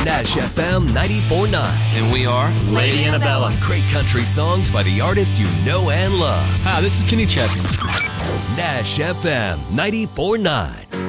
Nash FM 94.9. And we are Lady Annabella. Great country songs by the artists you know and love. Hi, this is Kenny Chesney. Nash FM 94.9.